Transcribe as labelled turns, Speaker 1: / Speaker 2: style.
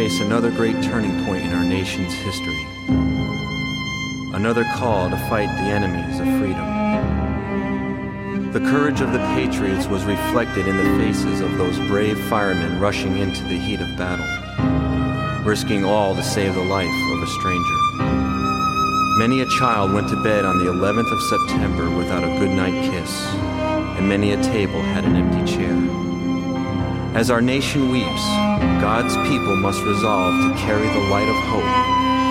Speaker 1: face another great turning point in our nation's history. Another call to fight the enemies of freedom. The courage of the patriots was reflected in the faces of those brave firemen rushing into the heat of battle, risking all to save the life of a stranger. Many a child went to bed on the 11th of September without a goodnight kiss, and many a table had an empty chair. As our nation weeps, God's people must resolve to carry the light of hope